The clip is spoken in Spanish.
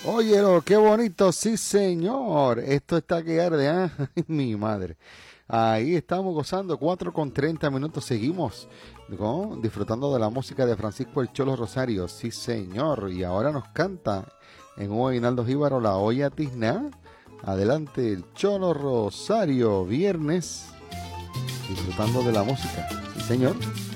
Óyelo, qué bonito, sí señor. Esto está que arde, ¿ah? Ay, mi madre. Ahí estamos gozando, 4:30. Seguimos disfrutando de la música de Francisco el Cholo Rosario, sí señor. Y ahora nos canta en un Aguinaldo Jíbaro la olla tizna. Adelante el Cholo Rosario, viernes, disfrutando de la música, sí señor.